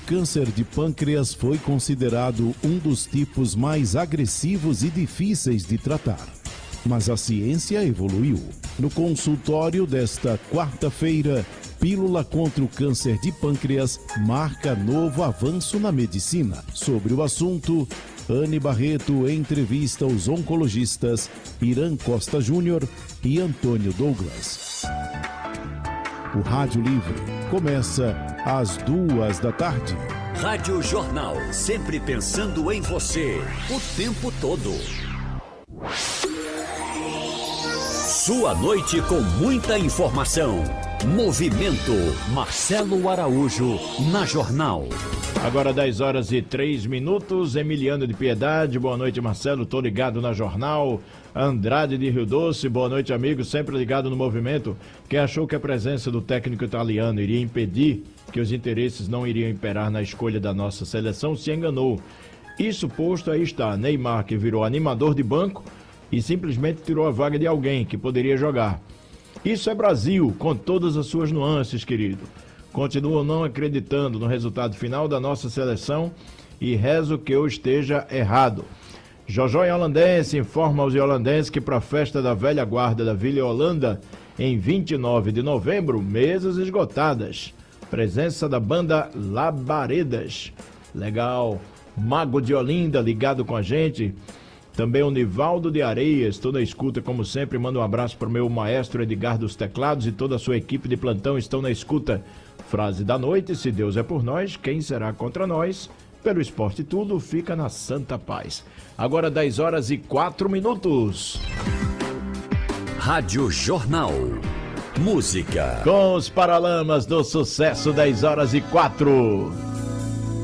câncer de pâncreas foi considerado um dos tipos mais agressivos e difíceis de tratar. Mas a ciência evoluiu. No consultório desta quarta-feira, Pílula contra o Câncer de Pâncreas marca novo avanço na medicina. Sobre o assunto, Anne Barreto entrevista os oncologistas Irã Costa Júnior e Antônio Douglas. O Rádio Livre começa às 14h. Rádio Jornal, sempre pensando em você, o tempo todo. Sua noite com muita informação. Movimento Marcelo Araújo na Jornal. Agora 10h03, Emiliano de Piedade, boa noite Marcelo, tô ligado na Jornal. Andrade de Rio Doce, boa noite amigo, sempre ligado no movimento. Quem achou que a presença do técnico italiano iria impedir que os interesses não iriam imperar na escolha da nossa seleção, se enganou. Isso posto, aí está, Neymar, que virou animador de banco e simplesmente tirou a vaga de alguém que poderia jogar. Isso é Brasil, com todas as suas nuances, querido. Continuo não acreditando no resultado final da nossa seleção e rezo que eu esteja errado. Jojó em Holandense informa aos holandenses que para a festa da velha guarda da Vila Holanda, em 29 de novembro, mesas esgotadas. Presença da banda Labaredas. Legal. Mago de Olinda ligado com a gente. Também o Nivaldo de Areias, toda a escuta como sempre. Manda um abraço para o meu maestro Edgar dos Teclados e toda a sua equipe de plantão estão na escuta. Frase da noite: se Deus é por nós, quem será contra nós? Pelo esporte tudo, fica na santa paz. Agora 10h04. Rádio Jornal. Música. Com os Paralamas do Sucesso, 10h04.